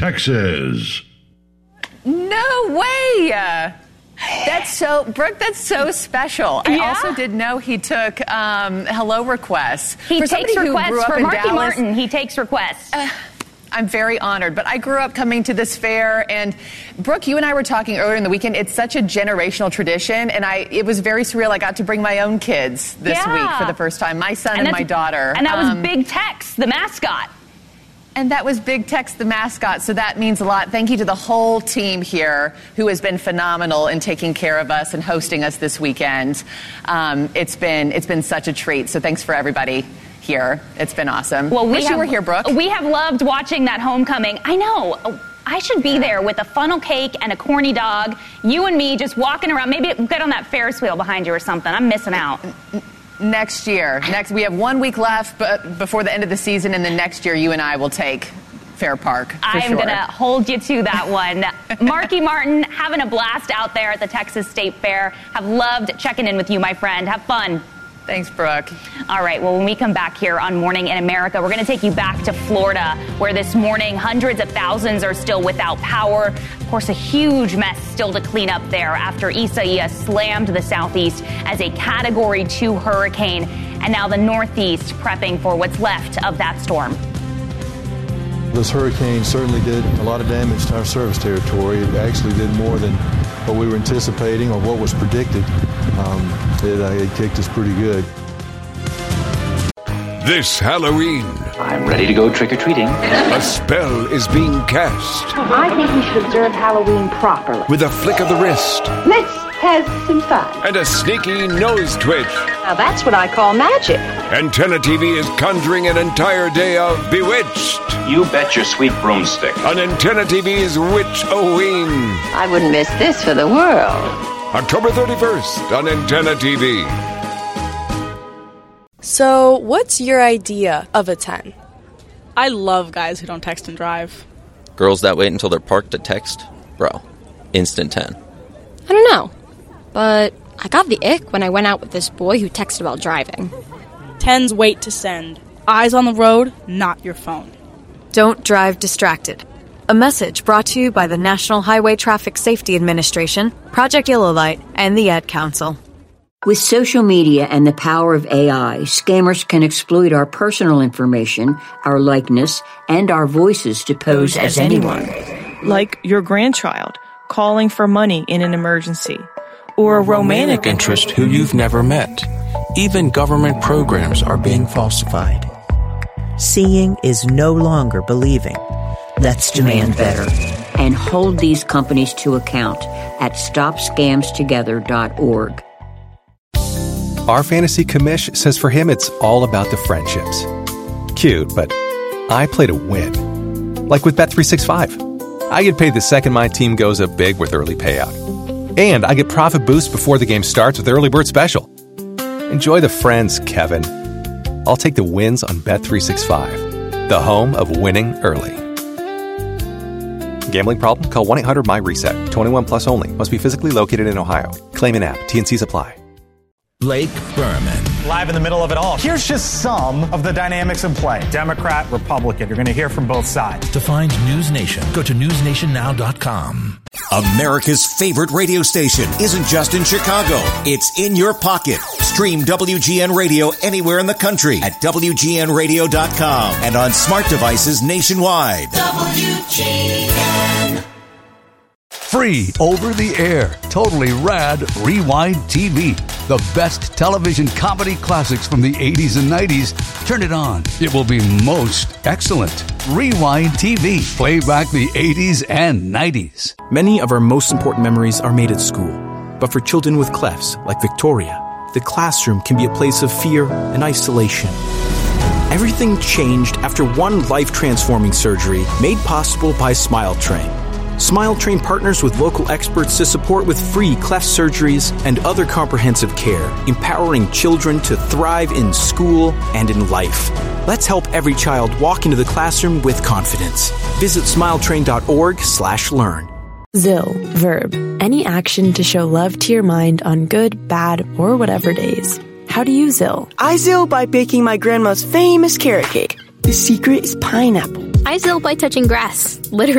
Texas. No way! Brooke, that's so special. I also did know he took hello requests. He takes requests for Marky Martin. He takes requests. I'm very honored, but I grew up coming to this fair, and Brooke, you and I were talking earlier in the weekend. It's such a generational tradition, and it was very surreal. I got to bring my own kids this week for the first time, my son and my daughter. And that was Big Tex, the mascot. And that was Big Tex, the mascot, so that means a lot. Thank you to the whole team here who has been phenomenal in taking care of us and hosting us this weekend. It's been such a treat, so thanks for everybody here. It's been awesome. Well, wish you were here, Brooke. We have loved watching that homecoming. I know. I should be there with a funnel cake and a corny dog. You and me just walking around. Maybe get on that Ferris wheel behind you or something. I'm missing out. Next year. We have 1 week left before the end of the season, and then next year you and I will take Fair Park. I'm going to hold you to that one. Marky Martin, having a blast out there at the Texas State Fair. Have loved checking in with you, my friend. Have fun. Thanks, Brooke. All right, well, when we come back here on Morning in America, we're going to take you back to Florida, where this morning hundreds of thousands are still without power. Of course, a huge mess still to clean up there after Isaias slammed the southeast as a Category 2 hurricane, and now the northeast prepping for what's left of that storm. This hurricane certainly did a lot of damage to our service territory. It actually did more than what we were anticipating or what was predicted. It kicked us pretty good. This Halloween, I'm ready to go trick-or-treating. A spell is being cast. I think we should observe Halloween properly. With a flick of the wrist. Let's have some fun. And a sneaky nose twitch. Now that's what I call magic. Antenna TV is conjuring an entire day of Bewitched. You bet your sweet broomstick. On Antenna TV's Witch-O-Ween. I wouldn't miss this for the world. October 31st on Antenna TV. So, what's your idea of a 10? I love guys who don't text and drive. Girls that wait until they're parked to text? Bro, instant 10. I don't know, but I got the ick when I went out with this boy who texted about driving. 10s wait to send. Eyes on the road, not your phone. Don't drive distracted. A message brought to you by the National Highway Traffic Safety Administration, Project Yellow Light, and the Ad Council. With social media and the power of AI, scammers can exploit our personal information, our likeness, and our voices to pose as anyone. Like your grandchild calling for money in an emergency, or a romantic interest who you've never met. Even government programs are being falsified. Seeing is no longer believing. Let's demand better and hold these companies to account at StopScamsTogether.org. Our fantasy commish says for him it's all about the friendships. Cute, but I play to win. Like with Bet365. I get paid the second my team goes up big with early payout. And I get profit boost before the game starts with Early Bird Special. Enjoy the friends, Kevin. I'll take the wins on Bet365, the home of winning early. Gambling problem? Call 1-800-MY-RESET. 21 plus only. Must be physically located in Ohio. Claim an app. TNCs apply. Blake Berman. Live in the middle of it all. Here's just some of the dynamics in play. Democrat, Republican. You're going to hear from both sides. To find News Nation, go to newsnationnow.com. America's favorite radio station isn't just in Chicago. It's in your pocket. Stream WGN Radio anywhere in the country at WGNradio.com and on smart devices nationwide. WGN. Free over the air, totally rad Rewind TV. The best television comedy classics from the 80s and 90s. Turn it on. It will be most excellent. Rewind TV. Play back the 80s and 90s. Many of our most important memories are made at school. But for children with clefs, like Victoria, the classroom can be a place of fear and isolation. Everything changed after one life-transforming surgery made possible by Smile Train. Smile Train partners with local experts to support with free cleft surgeries and other comprehensive care, empowering children to thrive in school and in life. Let's help every child walk into the classroom with confidence. Visit smiletrain.org/learn. Zill, verb. Any action to show love to your mind on good, bad, or whatever days. How do you Zill? I Zill by baking my grandma's famous carrot cake. The secret is pineapple. I Zill by touching grass. Literally.